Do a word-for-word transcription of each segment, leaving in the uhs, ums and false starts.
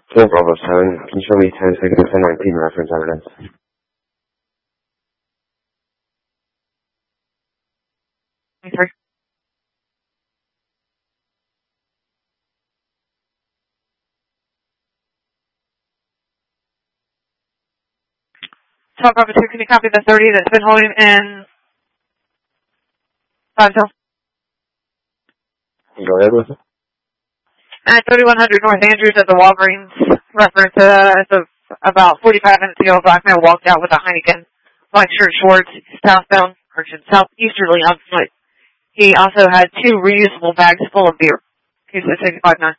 four Bravo seven, can you show me ten seconds ten nineteen reference evidence? Okay. twelve Bravo two, can you copy the thirty that's been holding in five Hill? Go ahead with it. At thirty-one hundred North Andrews at the Walgreens reference, uh, as of about forty-five minutes ago, a black man walked out with a Heineken, white shirt, shorts, southbound, or southeasterly on foot. He also had two reusable bags full of beer. Case sixty-five nine.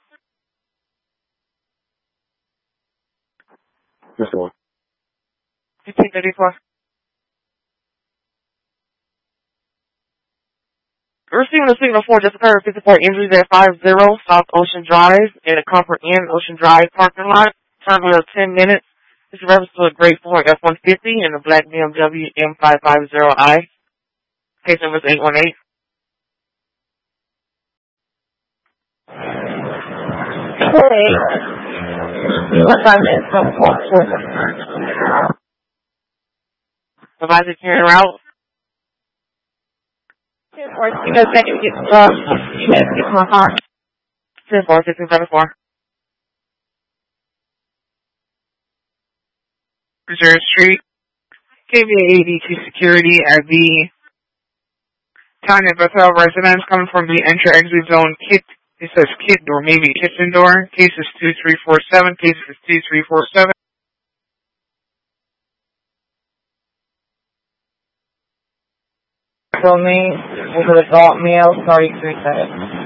Mister one. fifteen thirty-four. Receiving a signal for just occurred fifty-four injuries at five zero South Ocean Drive in a Comfort Inn Ocean Drive parking lot. Time of ten minutes. This is reference to a Great Ford F one fifty and a black B M W M five fifty I. Case number is eight one eight. Hey. What time is it? Advisor carrying route. Because then you get uh, get my heart. ten four, sixteen seventy-four. Reserve Street. K B A eighty two security at the Tanya Bethel residence coming from the enter-exit zone kit. It says kit door, maybe kitchen door. Case is two three four seven. Case is two three four seven. For me, with adult male, sorry, three seconds.